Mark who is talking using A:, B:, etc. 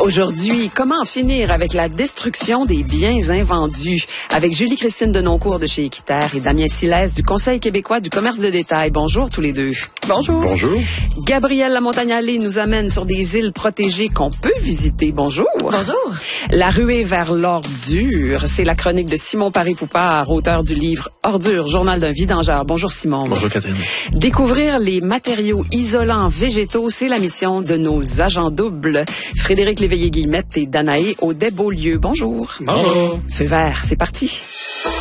A: Aujourd'hui, comment en finir avec la destruction des biens invendus? Avec Julie-Christine Denoncourt de chez Équiterre et Damien Silès du Conseil québécois du commerce de détail. Bonjour tous les deux.
B: Bonjour.
C: Bonjour.
A: Gabrielle Lamontagne-Allé nous amène sur des îles protégées qu'on peut visiter. Bonjour.
B: Bonjour.
A: La ruée vers l'ordure, c'est la chronique de Simon Paré-Poupard, auteur du livre Ordure, journal d'un vidangeur. Bonjour Simon.
C: Bonjour Catherine.
A: Découvrir les matériaux isolants végétaux, c'est la mission de nos agents doubles. Frédéric Léveillé-Guillemette et Danaé Audet-Beaulieu. Bonjour.
C: Bonjour.
A: Feu vert, c'est parti.